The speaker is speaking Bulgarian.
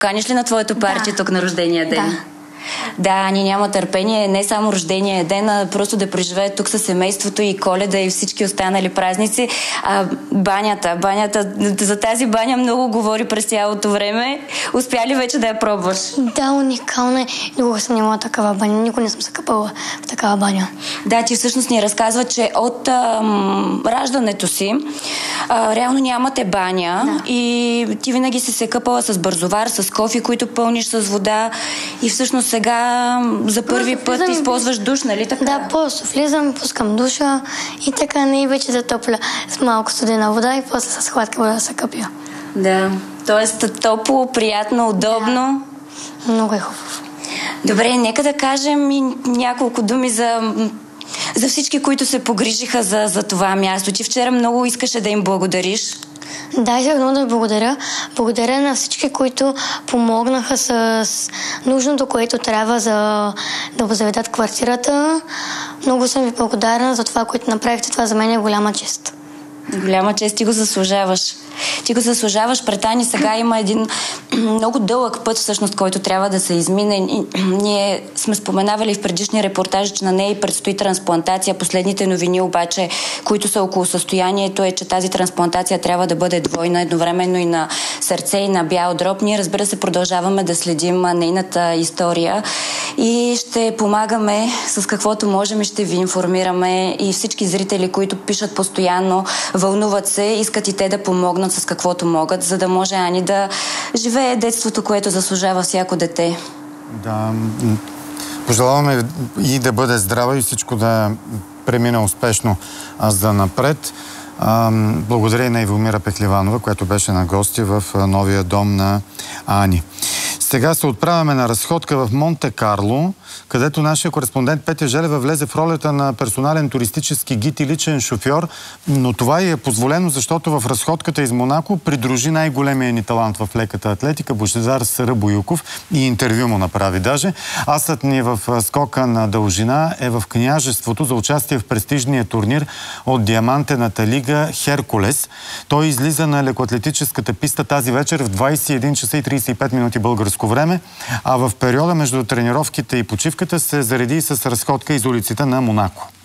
каниш ли на твоето парти тук на рождения ден? Да. Да, Ани няма търпение, не само рождения ден, а просто да преживее тук със семейството и Коледа и всички останали празници. Банята, за тази баня много говори през цялото време. Успя ли вече да я пробваш? Да, уникална е. Никога съм нямала такава баня. Никога не съм се къпала в такава баня. Да, ти всъщност ни разказва, че от раждането си реално нямате баня, да. И ти винаги си се къпала с бързовар, с кофи, които пълниш с вода и всъщност сега за първи път използваш душ, нали така? Да, просто влизам, пускам душа и така не и вече затопля с малко студена вода и после с хладка вода да се къпя. Да, т.е. топло, приятно, удобно. Да. Много е хубаво. Добре, нека да кажем и няколко думи за всички, които се погрижиха за това място. Ти вчера много искаше да им благодариш. Да, исках много да благодаря. Благодаря на всички, които помогнаха с нужното, което трябва да обзаведат квартирата. Много съм ви благодарна за това, което направихте. Това за мен е голяма чест. Голяма чест, ти го заслужаваш. Ти го заслужаваш. Пред Ани сега има един много дълъг път, всъщност, който трябва да се измине. Ние сме споменавали в предишни репортажи, че на нея предстои трансплантация. Последните новини обаче, които са около състоянието, е, че тази трансплантация трябва да бъде двойна, едновременно и на сърце, и на бял дроб. Ние, разбира се, продължаваме да следим нейната история и ще помагаме с каквото можем и ще ви информираме. И всички зрители, които пишат постоянно, вълнуват се, искат и те да помогнат с каквото могат, за да може Ани да живее детството, което заслужава всяко дете. Да, пожелаваме и да бъде здрава и всичко да премине успешно за напред. Благодаря и на Ивомира Пехливанова, която беше на гости в новия дом на Ани. Сега се отправяме на разходка в Монте-Карло, където нашия кореспондент Петя Желева влезе в ролята на персонален туристически гид и личен шофьор, но това й е позволено, защото в разходката из Монако придружи най-големия ни талант в леката атлетика Божидар Сарабоюков и интервю му направи даже. Асът ни в скока на дължина е в княжеството за участие в престижния турнир от диамантената лига Херкулес. Той излиза на лекоатлетическата писта тази вечер в 21 часа и 35 минути българско време, а в периода между тренировките и почивката се зареди с разходка из улиците на Монако.